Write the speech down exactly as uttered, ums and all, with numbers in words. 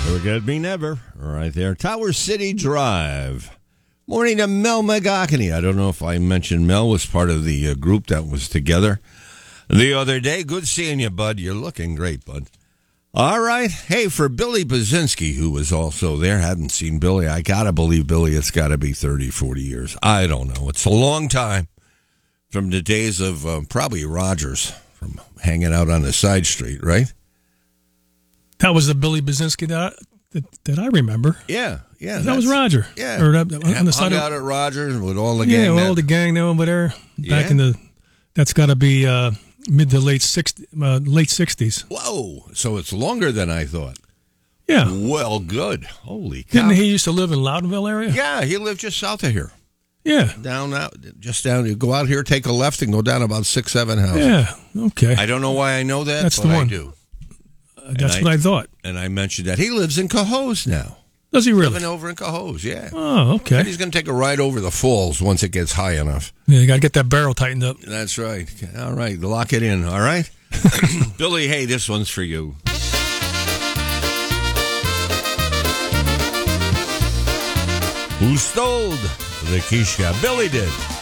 Forget Me Never, right there. Tower City Drive. Morning to Mel McGockney. I don't know if I mentioned Mel was part of the uh, group that was together the other day. Good seeing you, bud. You're looking great, bud. All right. Hey, for Billy Bazinski, who was also there, hadn't seen Billy. I got to believe, Billy, it's got to be thirty, forty years. I don't know. It's a long time from the days of uh, probably Rogers, from hanging out on the side street, right? That was the Billy Bazinski that I, that, that I remember. Yeah, yeah. That was Roger. Yeah. Or that, on the side hung of, out at Rogers with all the yeah, gang. all that, the gang there over there. Back Yeah. in the, that's got to be uh, mid to late sixties, uh, late sixties. Whoa. So it's longer than I thought. Yeah. Well, good. Holy cow. Didn't he used to live in Loudonville area? Yeah, he lived just south of here. Yeah. Down out, just down. You go out here, take a left, and go down about six, seven houses. Yeah. Okay. I don't know why I know that, That's but the one. I do. Uh, that's I- what I thought. And I mentioned that. He lives in Cohoes now. Does he really? Living over in Cohoes, yeah. Oh, okay. And he's going to take a ride over the falls once it gets high enough. Yeah, you got to get that barrel tightened up. That's right. All right, lock it in, all right? Billy, hey, this one's for you. Who stole the Kishka? Billy did.